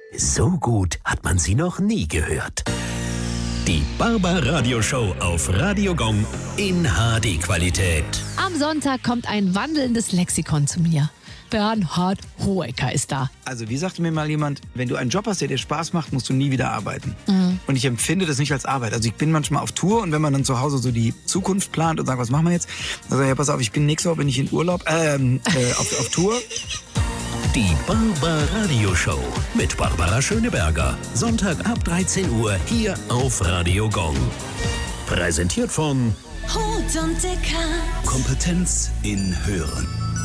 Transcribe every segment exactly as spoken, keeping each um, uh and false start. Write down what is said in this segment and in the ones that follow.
So gut hat man sie noch nie gehört. Die Barbaradio-Show auf Radio Gong in H D-Qualität. Am Sonntag kommt ein wandelndes Lexikon zu mir. Bernhard Hoeker ist da. Also wie sagte mir mal jemand, wenn du einen Job hast, der dir Spaß macht, musst du nie wieder arbeiten. Mhm. Und ich empfinde das nicht als Arbeit. Also ich bin manchmal auf Tour und wenn man dann zu Hause so die Zukunft plant und sagt, was machen wir jetzt? Dann sage ich, ja, pass auf, ich bin nächste Woche bin ich in Urlaub, ähm, äh, auf, auf Tour. Die Barbaradio-Show mit Barbara Schöneberger. Sonntag ab dreizehn Uhr hier auf Radio Gong. Präsentiert von Hut und Deckard. Kompetenz in Hören.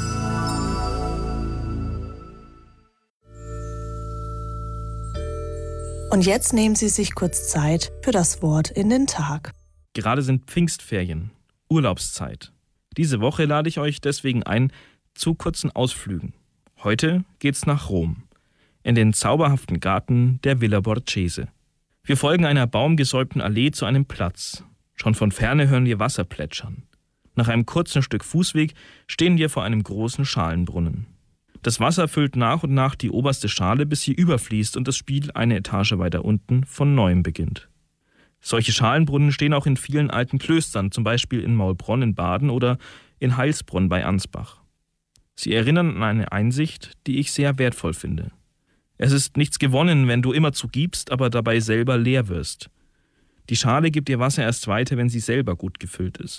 Und jetzt nehmen Sie sich kurz Zeit für das Wort in den Tag. Gerade sind Pfingstferien, Urlaubszeit. Diese Woche lade ich euch deswegen ein zu kurzen Ausflügen. Heute geht's nach Rom, in den zauberhaften Garten der Villa Borghese. Wir folgen einer baumgesäumten Allee zu einem Platz. Schon von Ferne hören wir Wasser plätschern. Nach einem kurzen Stück Fußweg stehen wir vor einem großen Schalenbrunnen. Das Wasser füllt nach und nach die oberste Schale, bis sie überfließt und das Spiel eine Etage weiter unten von neuem beginnt. Solche Schalenbrunnen stehen auch in vielen alten Klöstern, zum Beispiel in Maulbronn in Baden oder in Heilsbronn bei Ansbach. Sie erinnern an eine Einsicht, die ich sehr wertvoll finde. Es ist nichts gewonnen, wenn du immerzu gibst, aber dabei selber leer wirst. Die Schale gibt ihr Wasser erst weiter, wenn sie selber gut gefüllt ist.